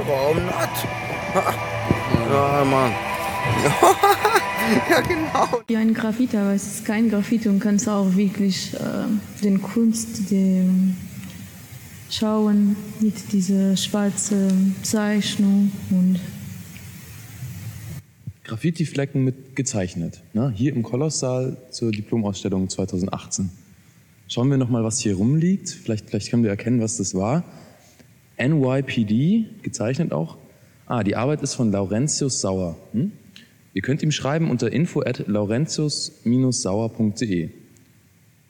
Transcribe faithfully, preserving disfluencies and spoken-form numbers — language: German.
warum not? Ja, Mann. Ja, genau. Ja, ein Graffiti, aber es ist kein Graffiti und kannst auch wirklich äh, den Kunst den schauen mit dieser schwarzen Zeichnung und Graffiti-Flecken mit gezeichnet, ne? Hier im Kolosssaal zur Diplomausstellung zweitausendachtzehn. Schauen wir nochmal, was hier rumliegt. Vielleicht, vielleicht können wir erkennen, was das war. N Y P D, gezeichnet auch. Ah, die Arbeit ist von Laurentius Sauer. Hm? Ihr könnt ihm schreiben unter info at laurentius Bindestrich sauer punkt de.